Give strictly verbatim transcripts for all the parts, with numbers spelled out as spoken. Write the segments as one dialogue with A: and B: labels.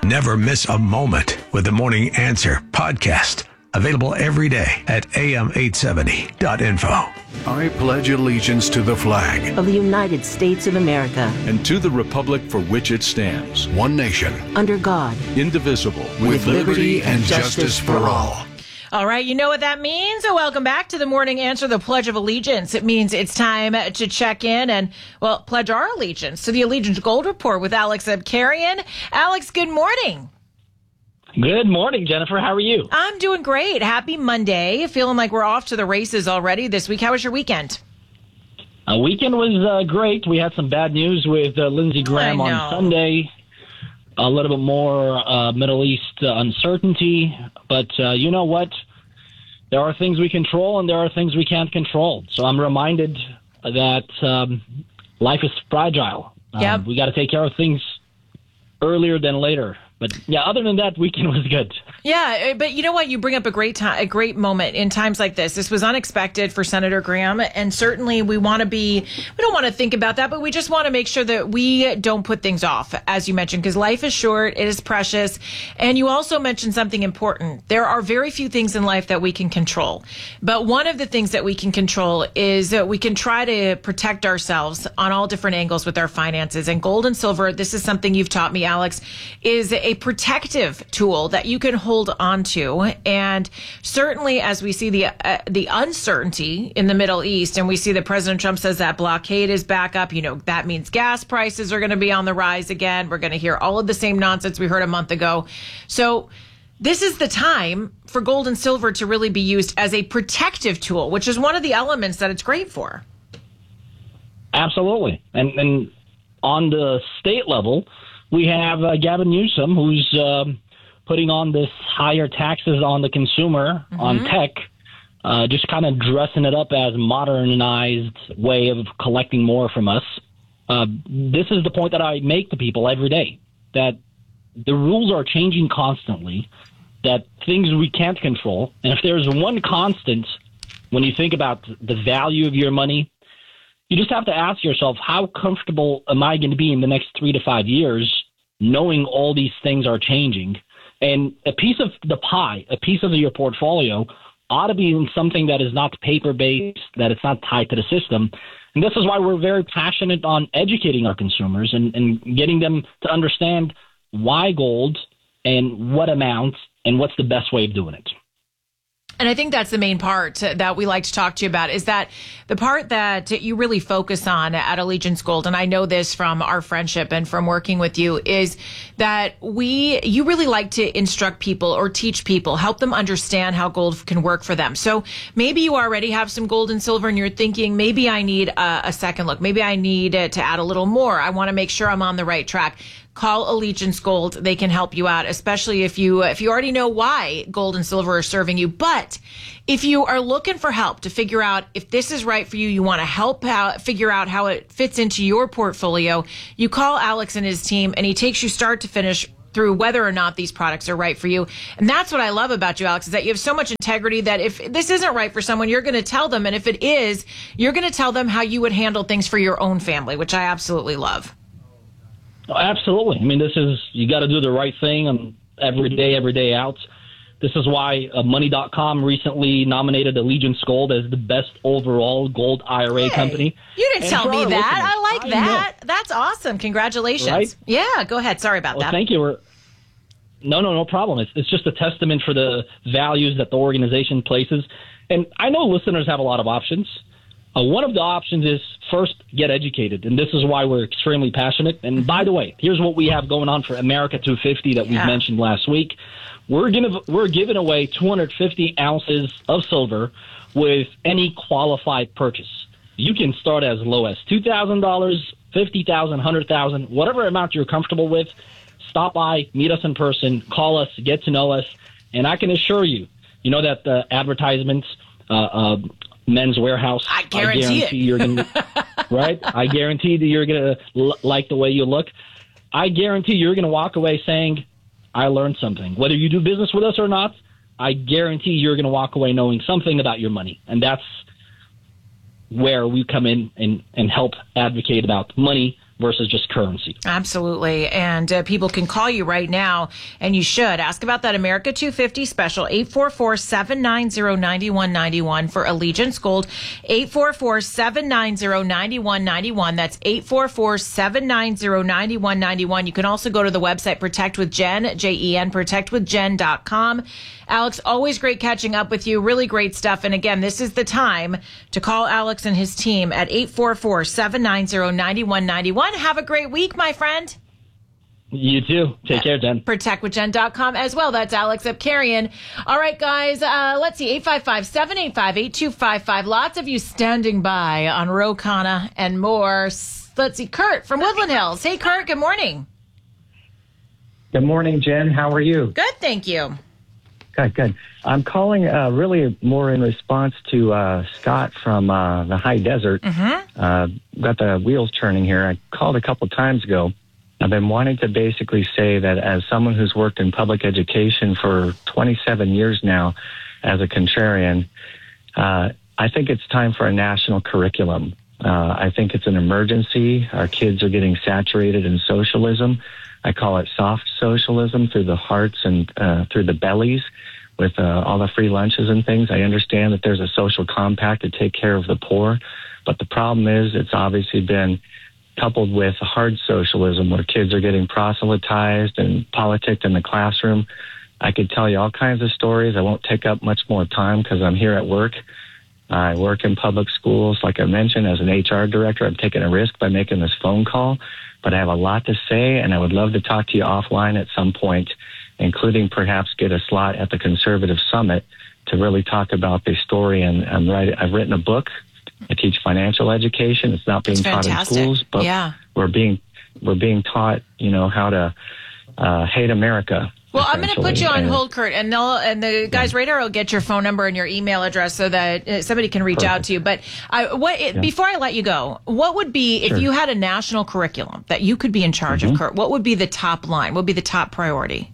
A: Never miss a moment with the Morning Answer podcast. Available every day at A M eight seventy dot info.
B: I pledge allegiance to the flag
C: of the United States of America
B: and to the republic for which it stands, one nation,
C: under God,
B: indivisible, with,
C: with
B: liberty and justice for all.
D: All right, you know what that means? Welcome back to the Morning Answer, the Pledge of Allegiance. It means it's time to check in and, well, pledge our allegiance to the Allegiance Gold Report with Alex Abkarian. Alex, good morning.
E: Good morning, Jennifer. How are you?
D: I'm doing great. Happy Monday. Feeling like we're off to the races already this week. How was your weekend?
E: Uh, weekend was uh, great. We had some bad news with uh, Lindsey Graham on Sunday. A little bit more uh, Middle East uh, uncertainty. But uh, you know what? There are things we control and there are things we can't control. So I'm reminded that um, life is fragile.
D: Yep.
E: Um, we got to take care of things earlier than later. But yeah, other than that, weekend was good.
D: Yeah, but you know what? You bring up a great time, a great moment in times like this. This was unexpected for Senator Graham, and certainly we want to be. We don't want to think about that, but we just want to make sure that we don't put things off, as you mentioned, because life is short, it is precious, and you also mentioned something important. There are very few things in life that we can control, but one of the things that we can control is that we can try to protect ourselves on all different angles with our finances. And gold and silver, this is something you've taught me, Alex, is a protective tool that you can hold on to. And certainly as we see the uh, the uncertainty in the Middle East, and we see that President Trump says that blockade is back up, you know, that means gas prices are going to be on the rise again. We're going to hear all of the same nonsense we heard a month ago. So this is the time for gold and silver to really be used as a protective tool, which is one of the elements that it's great for.
E: Absolutely. And, and on the state level, we have uh, Gavin Newsom, who's um, putting on this higher taxes on the consumer, mm-hmm. on tech, uh, just kind of dressing it up as a modernized way of collecting more from us. Uh, this is the point that I make to people every day, that the rules are changing constantly, that things we can't control. And if there's one constant when you think about the value of your money, you just have to ask yourself, how comfortable am I going to be in the next three to five years knowing all these things are changing? And a piece of the pie, a piece of your portfolio ought to be in something that is not paper-based, that it's not tied to the system. And this is why we're very passionate on educating our consumers and, and getting them to understand why gold and what amount and what's the best way of doing it.
D: And I think that's the main part that we like to talk to you about, is that the part that you really focus on at Allegiance Gold, and I know this from our friendship and from working with you, is that we, you really like to instruct people or teach people, help them understand how gold can work for them. So maybe you already have some gold and silver and you're thinking, maybe I need a, a second look. Maybe I need to add a little more. I want to make sure I'm on the right track. Call Allegiance Gold. They can help you out, especially if you if you already know why gold and silver are serving you. But if you are looking for help to figure out if this is right for you, you want to help out, figure out how it fits into your portfolio, you call Alex and his team, and he takes you start to finish through whether or not these products are right for you. And that's what I love about you, Alex, is that you have so much integrity that if this isn't right for someone, you're going to tell them. And if it is, you're going to tell them how you would handle things for your own family, which I absolutely love.
E: Absolutely. I mean, this is, you got to do the right thing on every day, every day out. This is why uh, Money dot com recently nominated Allegiance Gold as the best overall gold I R A
D: hey,
E: company.
D: You didn't
E: and
D: tell me that. I like
E: I
D: that.
E: know.
D: That's awesome. Congratulations.
E: Right?
D: Yeah, go ahead. Sorry about
E: well,
D: that.
E: Thank you. We're, no, no, no problem. It's, it's just a testament for the values that the organization places. And I know listeners have a lot of options. Uh, one of the options is first get educated, and this is why we're extremely passionate. And by the way, here's what we have going on for America two fifty that
D: yeah.
E: we mentioned last week. We're gonna we're giving away two hundred fifty ounces of silver with any qualified purchase. You can start as low as two thousand dollars, fifty thousand dollars, one hundred thousand dollars, whatever amount you're comfortable with. Stop by, meet us in person, call us, get to know us, and I can assure you, you know that the advertisements. Uh, uh, Men's Warehouse.
D: I guarantee,
E: I guarantee
D: it.
E: You're gonna, right? I guarantee that you're going to l- like the way you look. I guarantee you're going to walk away saying, I learned something. Whether you do business with us or not, I guarantee you're going to walk away knowing something about your money. And that's where we come in and, and help advocate about money, versus just currency.
D: Absolutely. And uh, people can call you right now, and you should. Ask about that America two fifty special, eight four four, seven nine zero, nine one nine one for Allegiance Gold, eight four four, seven nine zero, nine one nine one. That's eight four four, seven nine zero, nine one nine one. You can also go to the website Protect with Jen, J E N, protect with jen dot com. Alex, always great catching up with you. Really great stuff. And again, this is the time to call Alex and his team at eight four four, seven nine zero, nine one nine one. Have a great week, my friend.
E: You too. Take care, Jen.
D: protect with jen dot com as well. That's Alex Abkarian. All right, guys, uh, let's see. eight five five, seven eight five, eight two five five. Lots of you standing by on Ro Khanna and more. Let's see. Kurt from Woodland Hills. Hey, Kurt. Good morning.
F: Good morning, Jen. How are you?
D: Good, thank you.
F: Good, good. I'm calling uh, really more in response to uh, Scott from uh, the high desert. Mm-hmm. Uh, got the wheels turning here. I called a couple times ago. I've been wanting to basically say that as someone who's worked in public education for twenty-seven years now as a contrarian, uh, I think it's time for a national curriculum. Uh, I think it's an emergency. Our kids are getting saturated in socialism. I call it soft socialism through the hearts and uh, through the bellies with uh, all the free lunches and things. I understand that there's a social compact to take care of the poor, but the problem is it's obviously been coupled with hard socialism where kids are getting proselytized and politicked in the classroom. I could tell you all kinds of stories. I won't take up much more time because I'm here at work. I work in public schools. Like I mentioned, as an H R director, I'm taking a risk by making this phone call, but I have a lot to say, and I would love to talk to you offline at some point, including perhaps get a slot at the Conservative Summit to really talk about the story. And I'm right, I've written a book. I teach financial education. It's not being taught in schools, but
D: yeah.
F: we're being we're being taught, you know, how to uh, hate America.
D: Well, I'm going to put you on hold, Kurt, and they'll, and the guys' radar will get your phone number and your email address so that somebody can reach
F: Perfect.
D: out to you. But I, what yeah. before I let you go, what would be if
F: sure.
D: you had a national curriculum that you could be in charge
F: mm-hmm.
D: of, Kurt? What would be the top line? What would be the top priority?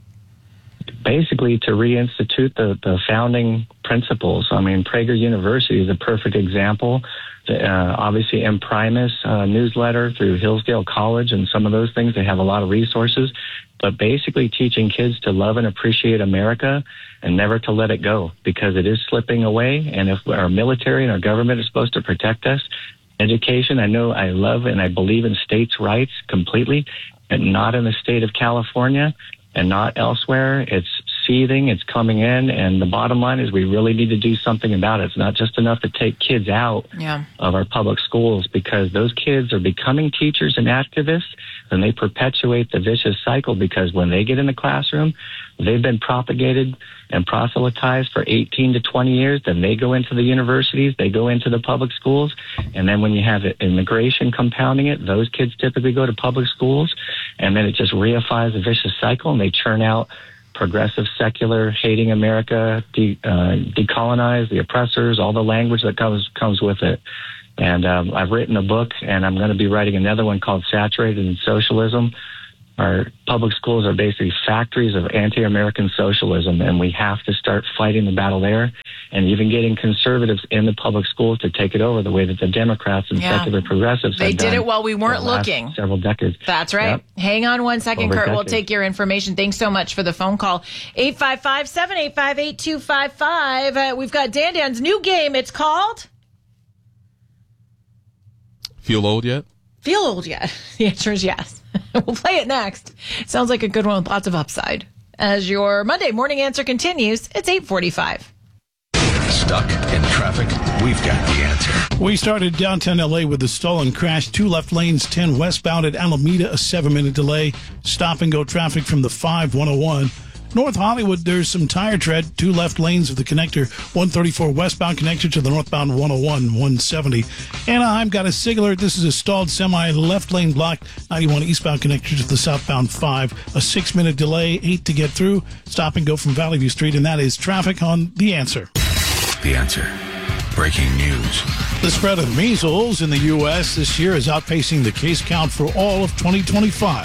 F: Basically, to reinstitute the, the founding principles. I mean, Prager University is a perfect example. The, uh, obviously, Imprimis uh, newsletter through Hillsdale College and some of those things, they have a lot of resources. But basically teaching kids to love and appreciate America and never to let it go because it is slipping away. And if our military and our government are supposed to protect us, education, I know I love and I believe in states' rights completely, but not in the state of California and not elsewhere. It's seething, it's coming in, and the bottom line is we really need to do something about it. It's not just enough to take kids out
D: yeah.
F: of our public schools because those kids are becoming teachers and activists, and they perpetuate the vicious cycle because when they get in the classroom, they've been propagated and proselytized for eighteen to twenty years. Then they go into the universities, they go into the public schools. And then when you have immigration compounding it, those kids typically go to public schools. And then it just reifies a vicious cycle and they churn out progressive, secular, hating America, de, uh, decolonize the oppressors, all the language that comes, comes with it. And um, I've written a book and I'm going to be writing another one called Saturated in Socialism. Our public schools are basically factories of anti-American socialism, and we have to start fighting the battle there and even getting conservatives in the public schools to take it over the way that the Democrats and
D: yeah.
F: secular progressives
D: they
F: have
D: did
F: done
D: it while we weren't
F: for the last
D: looking.
F: Several decades.
D: That's right.
F: Yep.
D: Hang on one second,
F: Over
D: Kurt.
F: decades.
D: We'll take your information. Thanks so much for the phone call. eight five five, seven eight five, eight two five five. Uh, we've got Dan Dan's new game. It's called...
G: Feel old yet?
D: Feel old yet? The answer is yes. We'll play it next. Sounds like a good one with lots of upside. As your Monday morning answer continues, it's eight forty-five.
A: Stuck in traffic? We've got the answer.
H: We started downtown L A with a stolen crash. Two left lanes, ten westbound at Alameda, a seven-minute delay. Stop and go traffic from the five one oh one. North Hollywood, there's some tire tread. Two left lanes of the connector, one thirty-four westbound connector to the northbound one oh one, one seventy. Anaheim got a SIG alert. This is a stalled semi, left lane blocked, ninety-one eastbound connector to the southbound five. A six-minute delay, eight to get through. Stop and go from Valley View Street, and that is traffic on The Answer.
A: The Answer. Breaking news.
H: The spread of measles in the U S this year is outpacing the case count for all of twenty twenty-five.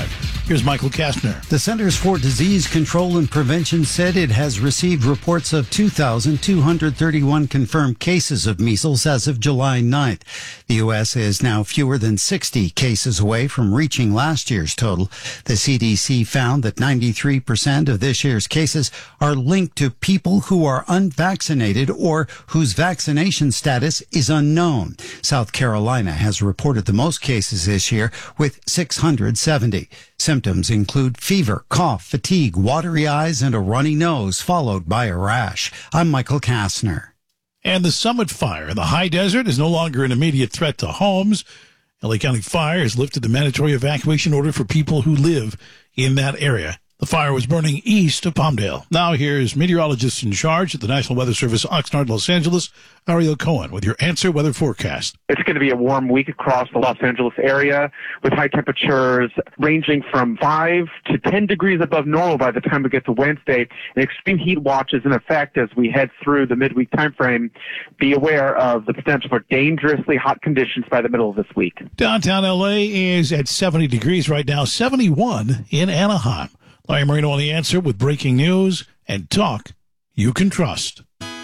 H: Here's Michael Kastner.
G: The Centers for Disease Control and Prevention said it has received reports of two thousand two hundred thirty-one confirmed cases of measles as of July ninth. The U S is now fewer than sixty cases away from reaching last year's total. The C D C found that ninety-three percent of this year's cases are linked to people who are unvaccinated or whose vaccination status is unknown. South Carolina has reported the most cases this year with six hundred seventy. Symptoms include fever, cough, fatigue, watery eyes, and a runny nose, followed by a rash. I'm Michael Kastner.
H: And the Summit Fire in the high desert is no longer an immediate threat to homes. L A County Fire has lifted the mandatory evacuation order for people who live in that area. The fire was burning east of Palmdale. Now here's meteorologist in charge at the National Weather Service, Oxnard, Los Angeles, Ariel Cohen, with your answer weather forecast.
I: It's going to be a warm week across the Los Angeles area with high temperatures ranging from five to ten degrees above normal by the time we get to Wednesday. And extreme heat watch is in effect as we head through the midweek time frame. Be aware of the potential for dangerously hot conditions by the middle of this week.
H: Downtown L A is at seventy degrees right now, seventy-one in Anaheim. Larry Marino on The Answer with breaking news and talk you can trust.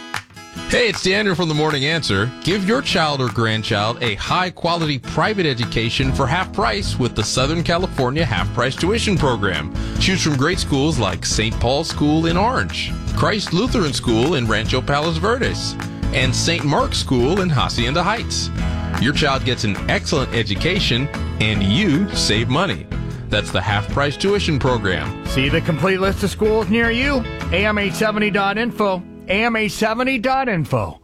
J: Hey, it's Daniel from The Morning Answer. Give your child or grandchild a high-quality private education for half price with the Southern California half-price tuition program. Choose from great schools like Saint Paul's School in Orange, Christ Lutheran School in Rancho Palos Verdes, and Saint Mark's School in Hacienda Heights. Your child gets an excellent education, and you save money. That's the half-price tuition program.
K: See the complete list of schools near you? A M eight seventy dot info. A M eight seventy dot info.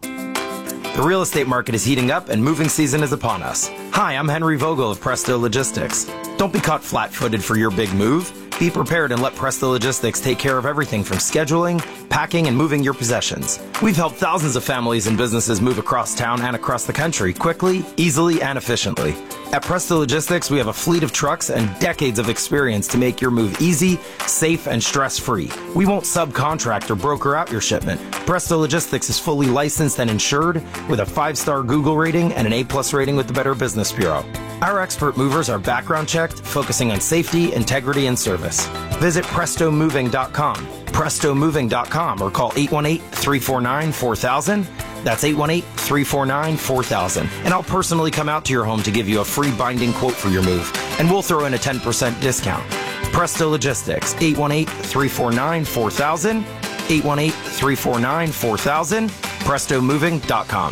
L: The real estate market is heating up and moving season is upon us. Hi, I'm Henry Vogel of Presto Logistics. Don't be caught flat-footed for your big move. Be prepared and let Presto Logistics take care of everything from scheduling, packing, and moving your possessions. We've helped thousands of families and businesses move across town and across the country quickly, easily, and efficiently. At Presto Logistics, we have a fleet of trucks and decades of experience to make your move easy, safe, and stress-free. We won't subcontract or broker out your shipment. Presto Logistics is fully licensed and insured with a five-star Google rating and an A-plus rating with the Better Business Bureau. Our expert movers are background checked, focusing on safety, integrity, and service. Visit presto moving dot com, presto moving dot com, or call eight one eight, three four nine, four thousand. That's eight one eight, three four nine, four thousand. And I'll personally come out to your home to give you a free binding quote for your move. And we'll throw in a ten percent discount. Presto Logistics, eight one eight, three four nine, four thousand, eight one eight, three four nine, four thousand, presto moving dot com.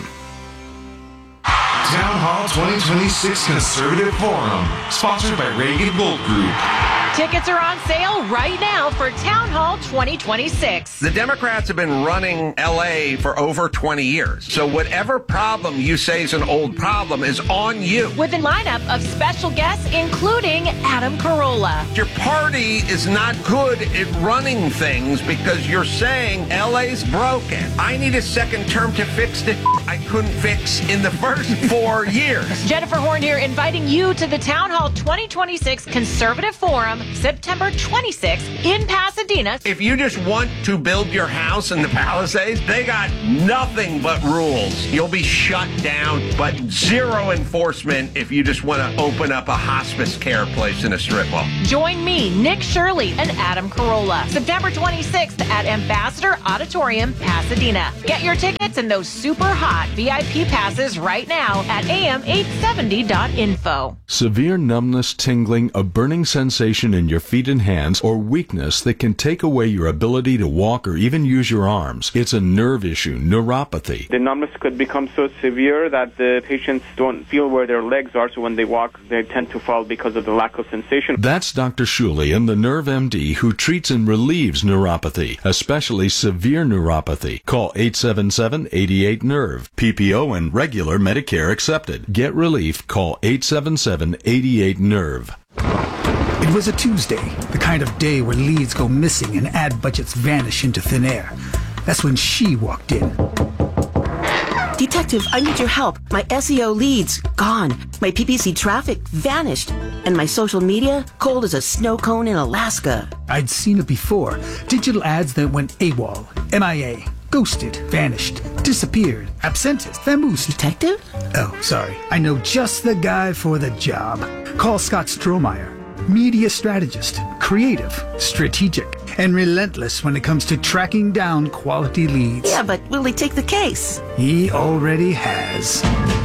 M: Town Hall twenty twenty-six Conservative Forum, sponsored by Reagan Gold Group.
D: Tickets are on sale right now for Town Hall twenty twenty-six.
N: The Democrats have been running L A for over twenty years. So whatever problem you say is an old problem is on you.
D: With a lineup of special guests, including Adam Carolla.
N: Your party is not good at running things because you're saying L A's broken. I need a second term to fix the I couldn't fix in the first four years.
D: Jennifer Horn here, inviting you to the Town Hall twenty twenty-six Conservative Forum, September twenty-sixth in Pasadena.
N: If you just want to build your house in the Palisades, they got nothing but rules. You'll be shut down, but zero enforcement if you just want to open up a hospice care place in a strip mall.
D: Join me, Nick Shirley, and Adam Carolla, September twenty-sixth at Ambassador Auditorium, Pasadena. Get your tickets and those super hot V I P passes right now at A M eight seventy dot info.
B: Severe numbness, tingling, a burning sensation in your feet and hands, or weakness that can take away your ability to walk or even use your arms. It's a nerve issue, neuropathy.
O: The numbness could become so severe that the patients don't feel where their legs are, so when they walk, they tend to fall because of the lack of sensation.
B: That's Doctor Shulian, the Nerve M D, who treats and relieves neuropathy, especially severe neuropathy. Call eight seven seven, eight eight, nerve. P P O and regular Medicare accepted. Get relief. Call eight seven seven, eight eight, nerve.
P: It was a Tuesday, the kind of day where leads go missing and ad budgets vanish into thin air. That's when she walked in.
C: Detective, I need your help. My S E O leads, gone. My P P C traffic vanished. And my social media, cold as a snow cone in Alaska.
P: I'd seen it before. Digital ads that went AWOL, M I A, ghosted, vanished, disappeared, absented, vamoosed.
C: Detective?
P: Oh, sorry. I know just the guy for the job. Call Scott Strohmeyer. Media strategist, creative, strategic, and relentless when it comes to tracking down quality leads.
C: Yeah, but will he take the case?
P: He already has.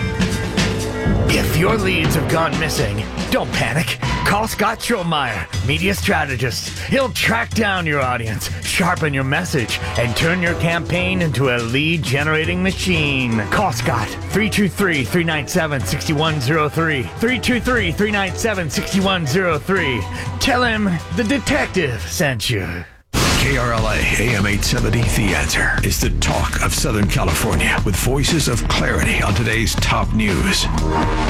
K: If your leads have gone missing, don't panic. Call Scott Schulmeyer, media strategist. He'll track down your audience, sharpen your message, and turn your campaign into a lead-generating machine. Call Scott, three two three, three nine seven, six one zero three, three two three, three nine seven, six one zero three. Tell him the detective sent you.
A: K R L A A M eight seventy The Answer is the talk of Southern California with voices of clarity on today's top news.